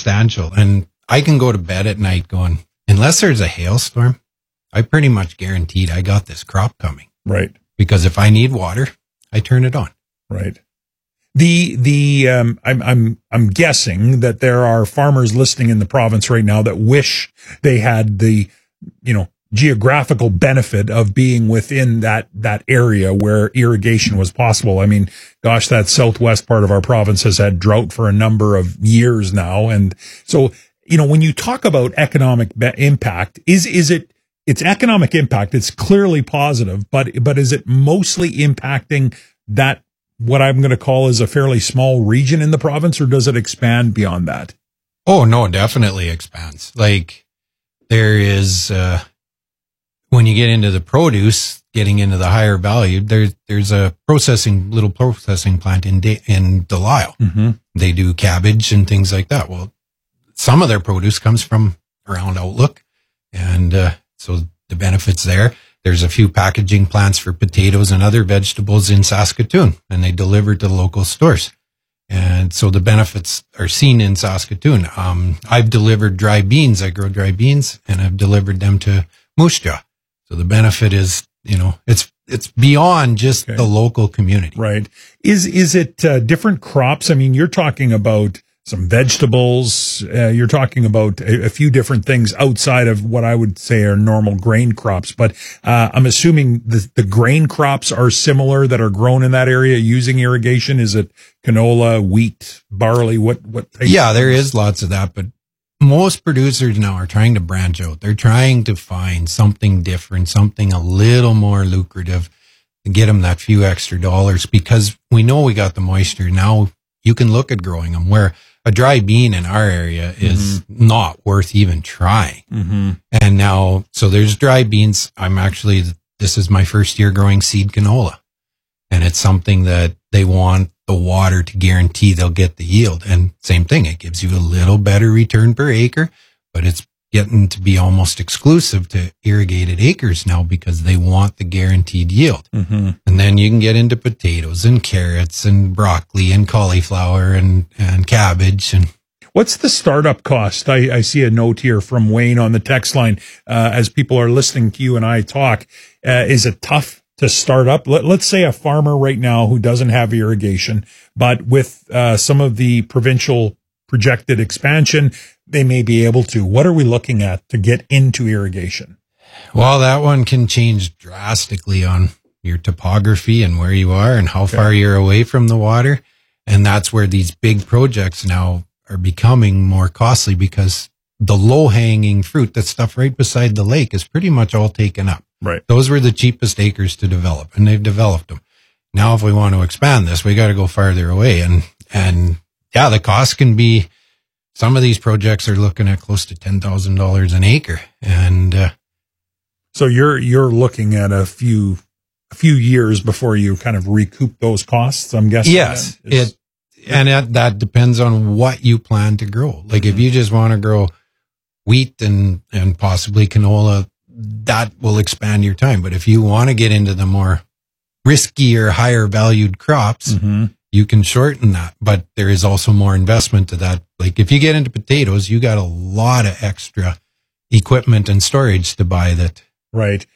substantial. And I can go to bed at night going, unless there's a hailstorm, I pretty much guaranteed I got this crop coming. Because if I need water, I turn it on. I'm guessing that there are farmers listening in the province right now that wish they had the, geographical benefit of being within that area where irrigation was possible. I mean, gosh, that southwest part of our province has had drought for a number of years now. And so, when you talk about economic impact, it's economic impact. It's clearly positive, but is it mostly impacting that, what I'm going to call is a fairly small region in the province, or does it expand beyond that? Oh, no, definitely expands. Like there is, when you get into the produce, getting into the higher value, there's a little processing plant in Delisle. Mm-hmm. They do cabbage and things like that. Well, some of their produce comes from around Outlook. And, so the benefits there. There's a few packaging plants for potatoes and other vegetables in Saskatoon, and they deliver to the local stores. And so the benefits are seen in Saskatoon. I've delivered dry beans. I grow dry beans, and I've delivered them to Moose Jaw. So the benefit is, it's beyond just the local community. Right. Is it different crops? I mean, you're talking about some vegetables. You're talking about a few different things outside of what I would say are normal grain crops. But I'm assuming the grain crops are similar that are grown in that area using irrigation. Is it canola, wheat, barley? What? Yeah, there is lots of that, but most producers now are trying to branch out. They're trying to find something different, something a little more lucrative, to get them that few extra dollars, because we know we got the moisture. Now you can look at growing them, where a dry bean in our area is not worth even trying. Mm-hmm. And now, so there's dry beans. This is my first year growing seed canola, and it's something that they want the water to guarantee they'll get the yield. And same thing, it gives you a little better return per acre, but it's getting to be almost exclusive to irrigated acres now because they want the guaranteed yield. Mm-hmm. And then you can get into potatoes and carrots and broccoli and cauliflower and cabbage. And what's the startup cost? I see a note here from Wayne on the text line. As people are listening to you and I talk, is it tough to start up? Let's say a farmer right now who doesn't have irrigation, but with some of the provincial projected expansion, they may be able to. What are we looking at to get into irrigation? Well, that one can change drastically on your topography and where you are and how far you're away from the water. And that's where these big projects now are becoming more costly, because the low-hanging fruit, that stuff right beside the lake, is pretty much all taken up. Right. Those were the cheapest acres to develop, and they've developed them. Now, if we want to expand this, we got to go farther away. And yeah, the cost can be, some of these projects are looking at close to $10,000 an acre. And so you're looking at a few years before you kind of recoup those costs, I'm guessing. Yes. That depends on what you plan to grow. Like if you just want to grow wheat and possibly canola, that will expand your time. But if you want to get into the more riskier, higher valued crops, you can shorten that. But there is also more investment to that. Like if you get into potatoes, you got a lot of extra equipment and storage to buy that. Right.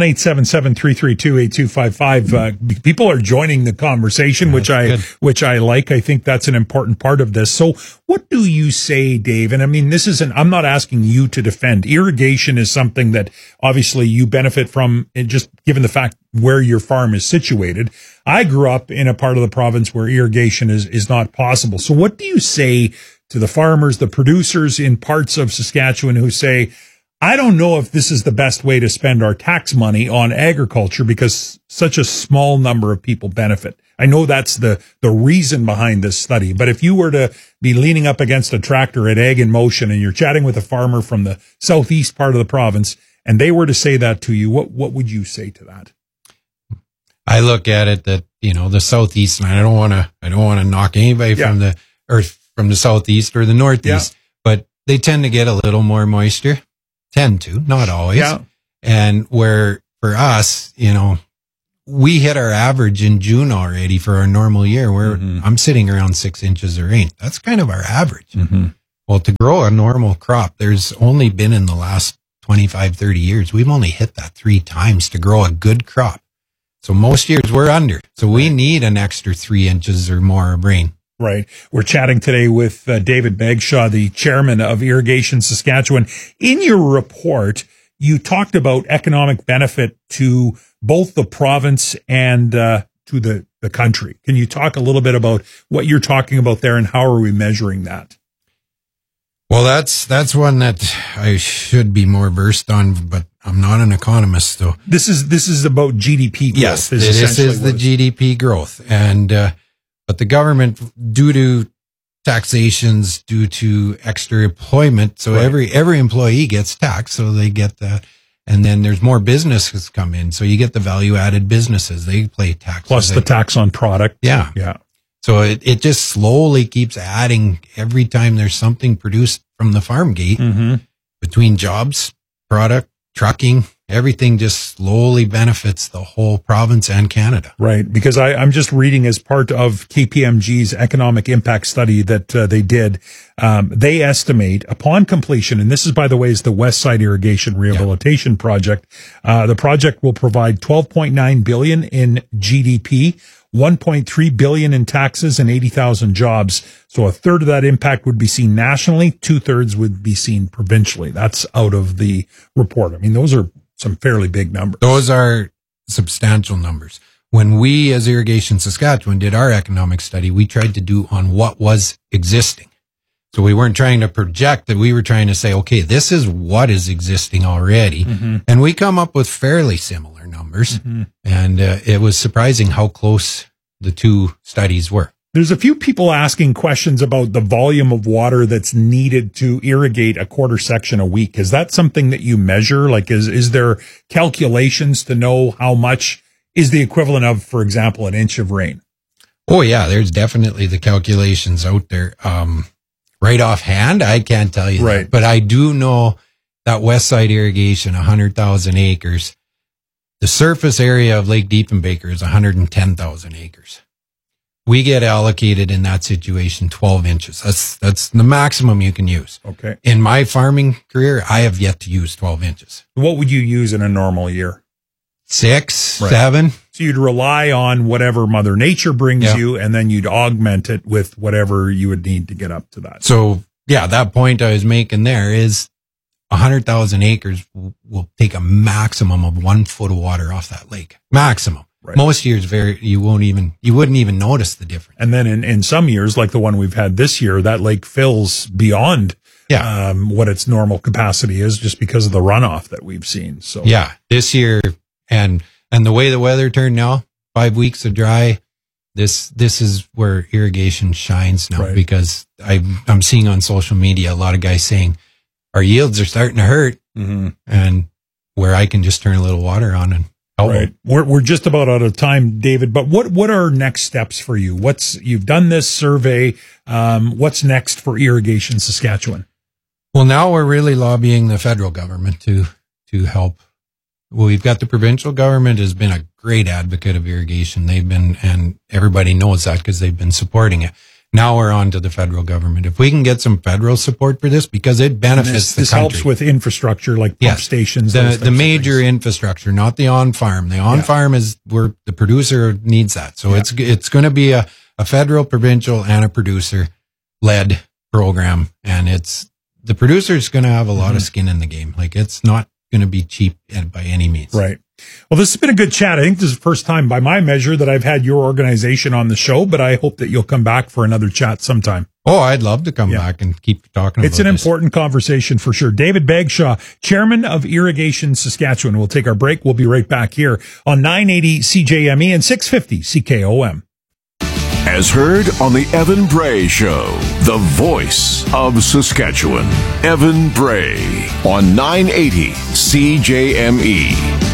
1-877-332-8255. People are joining the conversation, which I like. I think that's an important part of this. So what do you say, Dave? And I mean, I'm not asking you to defend. Irrigation is something that obviously you benefit from, just given the fact where your farm is situated. I grew up in a part of the province where irrigation is not possible. So what do you say to the farmers, the producers in parts of Saskatchewan who say, I don't know if this is the best way to spend our tax money on agriculture because such a small number of people benefit? I know that's the reason behind this study, but if you were to be leaning up against a tractor at Ag in Motion and you're chatting with a farmer from the southeast part of the province and they were to say that to you, what would you say to that? I look at it that, the southeast, and I don't want to knock anybody from the southeast or the northeast, but they tend to get a little more moisture. Tend to, not always. Yeah. And where for us, we hit our average in June already for our normal year, where I'm sitting around 6 inches of rain. That's kind of our average. Well, to grow a normal crop, there's only been in the last 25, 30 years, we've only hit that 3 times to grow a good crop. So most years we're under. So we need an extra 3 inches or more of rain. Right. We're chatting today with David Bagshaw, the chairman of Irrigation Saskatchewan. In your report, you talked about economic benefit to both the province and to the country. Can you talk a little bit about what you're talking about there and how are we measuring that? Well, that's one that I should be more versed on, but I'm not an economist. So this is about GDP growth. Yes, this is the GDP growth. And, but the government, due to taxations, due to extra employment, so every employee gets taxed, so they get that. And then there's more businesses come in, so you get the value-added businesses. They pay tax. Plus the tax on product. Yeah. Yeah. So it just slowly keeps adding every time there's something produced from the farm gate between jobs, product, trucking, everything just slowly benefits the whole province and Canada. Right. Because I'm just reading as part of KPMG's economic impact study that they did. They estimate upon completion, and this is, by the way, is the West Side Irrigation Rehabilitation Project. The project will provide $12.9 billion in GDP, $1.3 billion in taxes, and 80,000 jobs. So a third of that impact would be seen nationally, 2/3 would be seen provincially. That's out of the report. I mean, those are some fairly big numbers. Those are substantial numbers. When we, as Irrigation Saskatchewan, did our economic study, we tried to do on what was existing. So we weren't trying to project that. We were trying to say, okay, this is what is existing already. And we come up with fairly similar numbers. And it was surprising how close the two studies were. There's a few people asking questions about the volume of water that's needed to irrigate a quarter section a week. Is that something that you measure? Like, is there calculations to know how much is the equivalent of, for example, an inch of rain? Oh yeah, there's definitely the calculations out there. Right offhand, I can't tell you that, but I do know that West Side Irrigation, 100,000 acres, the surface area of Lake Diefenbaker is 110,000 acres. We get allocated in that situation 12 inches. That's the maximum you can use. Okay. In my farming career, I have yet to use 12 inches. What would you use in a normal year? 6, 7. So you'd rely on whatever Mother Nature brings you, and then you'd augment it with whatever you would need to get up to that. So yeah, that point I was making there is 100,000 acres will take a maximum of 1 foot of water off that lake. Maximum. Right. Most years, you wouldn't even notice the difference. And then in some years, like the one we've had this year, that lake fills beyond what its normal capacity is, just because of the runoff that we've seen. So yeah, this year and the way the weather turned now, 5 weeks of dry, this is where irrigation shines now, because I'm seeing on social media a lot of guys saying our yields are starting to hurt, and where I can just turn a little water on and. Right. We're just about out of time, David, but what are next steps for you? You've done this survey. What's next for Irrigation Saskatchewan? Well, now we're really lobbying the federal government to help. Well, we've got the provincial government has been a great advocate of irrigation. They've been, and everybody knows that because they've been supporting it. Now we're on to the federal government. If we can get some federal support for this, because it benefits the country. This helps with infrastructure like pump stations. The major infrastructure, not the on-farm. The on-farm is where the producer needs that. So it's going to be a federal, provincial, and a producer-led program. And the producer's going to have a lot of skin in the game. Like, it's not going to be cheap by any means. Right. Well, this has been a good chat. I think this is the first time by my measure that I've had your organization on the show, but I hope that you'll come back for another chat sometime. Oh, I'd love to come back and keep talking about it. It's an important conversation for sure. David Bagshaw, chairman of Irrigation Saskatchewan. We'll take our break. We'll be right back here on 980 CJME and 650 CKOM. As heard on the Evan Bray Show, the voice of Saskatchewan. Evan Bray on 980 CJME.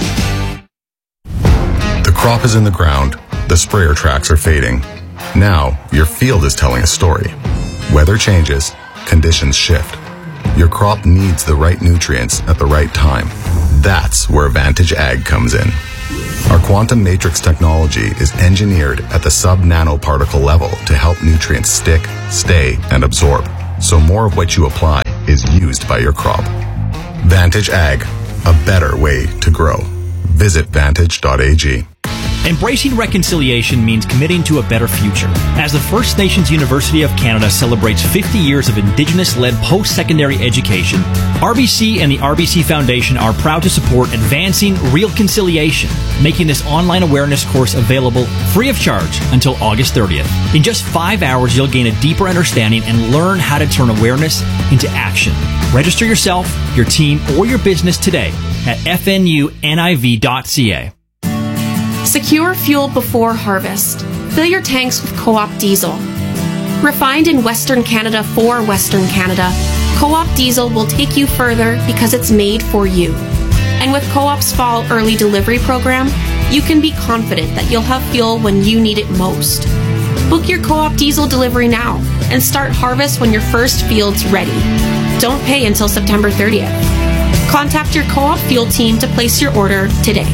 The crop is in the ground. The sprayer tracks are fading. Now, your field is telling a story. Weather changes. Conditions shift. Your crop needs the right nutrients at the right time. That's where Vantage Ag comes in. Our quantum matrix technology is engineered at the sub-nanoparticle level to help nutrients stick, stay, and absorb. so more of what you apply is used by your crop. Vantage Ag, a better way to grow. Visit vantage.ag. Embracing reconciliation means committing to a better future. As the First Nations University of Canada celebrates 50 years of Indigenous-led post-secondary education, RBC and the RBC Foundation are proud to support Advancing Real Conciliation, making this online awareness course available free of charge until August 30th. In just 5 hours, you'll gain a deeper understanding and learn how to turn awareness into action. Register yourself, your team, or your business today at fnuniv.ca. Secure fuel before harvest. Fill your tanks with Co-op diesel. Refined in Western Canada for Western Canada, Co-op diesel will take you further because it's made for you. And with Co-op's fall early delivery program, you can be confident that you'll have fuel when you need it most. Book your Co-op diesel delivery now and start harvest when your first field's ready. Don't pay until September 30th. Contact your Co-op fuel team to place your order today.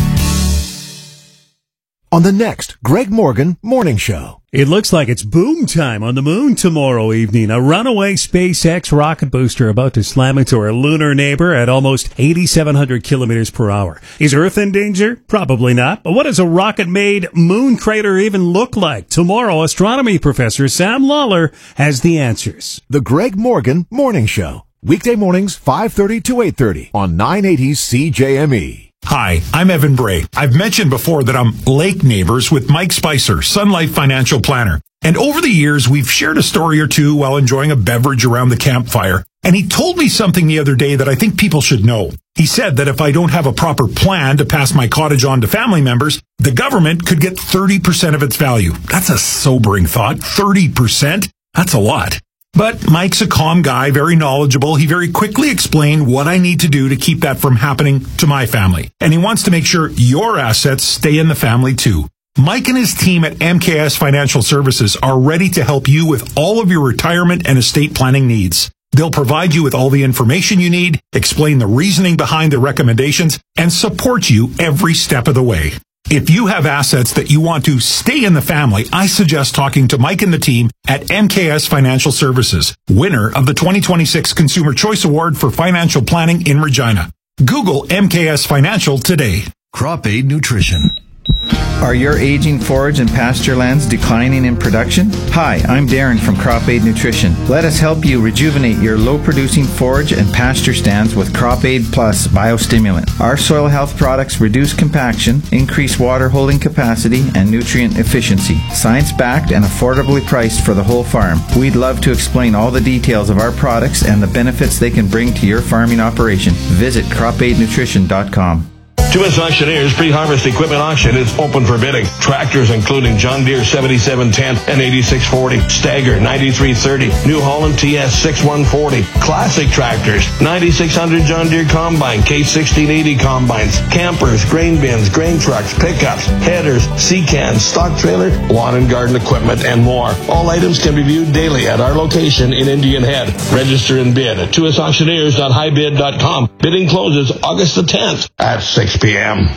On the next Greg Morgan Morning Show. It looks like it's boom time on the moon tomorrow evening. A runaway SpaceX rocket booster about to slam into our lunar neighbor at almost 8,700 kilometers per hour. Is Earth in danger? Probably not. But what does a rocket-made moon crater even look like? Tomorrow, astronomy professor Sam Lawler has the answers. The Greg Morgan Morning Show. Weekday mornings, 5:30 to 8:30 on 980 CJME. Hi, I'm Evan Bray. I've mentioned before that I'm lake neighbors with Mike Spicer, Sun Life Financial Planner. And over the years, we've shared a story or two while enjoying a beverage around the campfire. And he told me something the other day that I think people should know. He said that if I don't have a proper plan to pass my cottage on to family members, the government could get 30% of its value. That's a sobering thought. 30%? That's a lot. But Mike's a calm guy, very knowledgeable. He very quickly explained what I need to do to keep that from happening to my family. And he wants to make sure your assets stay in the family too. Mike and his team at MKS Financial Services are ready to help you with all of your retirement and estate planning needs. They'll provide you with all the information you need, explain the reasoning behind the recommendations, and support you every step of the way. If you have assets that you want to stay in the family, I suggest talking to Mike and the team at MKS Financial Services, winner of the 2026 Consumer Choice Award for Financial Planning in Regina. Google MKS Financial today. Crop Aid Nutrition. Are your aging forage and pasture lands declining in production? Hi, I'm Darren from Crop Aid Nutrition. Let us help you rejuvenate your low-producing forage and pasture stands with Crop Aid Plus Biostimulant. Our soil health products reduce compaction, increase water holding capacity, and nutrient efficiency. Science-backed and affordably priced for the whole farm. We'd love to explain all the details of our products and the benefits they can bring to your farming operation. Visit cropaidnutrition.com. 2S Auctioneers pre-harvest equipment auction is open for bidding. Tractors including John Deere 7710 and 8640, Stagger 9330, New Holland TS 6140, classic tractors, 9600 John Deere Combine, K1680 combines, campers, grain bins, grain trucks, pickups, headers, sea-cans, stock trailer, lawn and garden equipment, and more. All items can be viewed daily at our location in Indian Head. Register and bid at 2sauctioneers.highbid.com. Bidding closes August the 10th at 6 p.m.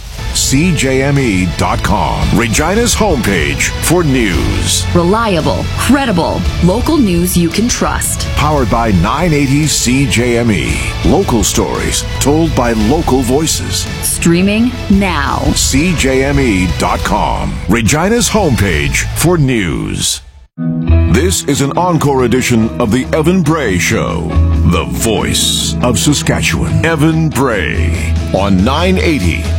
CJME.com, Regina's homepage for news. Reliable, credible, local news you can trust. Powered by 980 CJME. Local stories told by local voices. Streaming now. CJME.com, Regina's homepage for news. This is an encore edition of the Evan Bray Show, the voice of Saskatchewan. Evan Bray on 980